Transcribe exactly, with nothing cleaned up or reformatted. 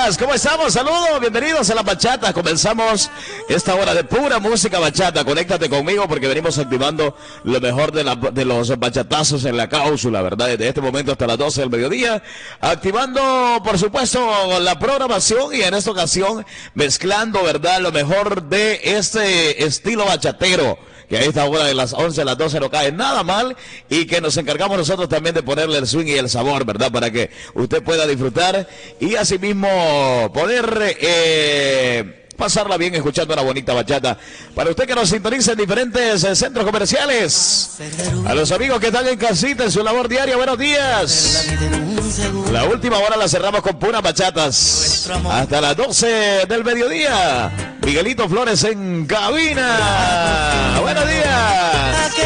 días, ¿cómo estamos? Saludos, bienvenidos a la bachata. Comenzamos esta hora de pura música bachata. Conéctate conmigo porque venimos activando lo mejor de, la, de los bachatazos en la cápsula, ¿verdad? Desde este momento hasta las doce del mediodía, activando, por supuesto, la programación y en esta ocasión mezclando, ¿verdad? Lo mejor de este estilo bachatero, que a esta hora de las once a las doce no cae nada mal y que nos encargamos nosotros también de ponerle el swing y el sabor, ¿verdad? Para que usted pueda disfrutar y asimismo poder eh, pasarla bien escuchando una bonita bachata. Para usted que nos sintoniza en diferentes eh, centros comerciales, a los amigos que están en casita en su labor diaria, buenos días. La última hora la cerramos con puras bachatas hasta las doce del mediodía. Miguelito Flores en cabina. Buenos días.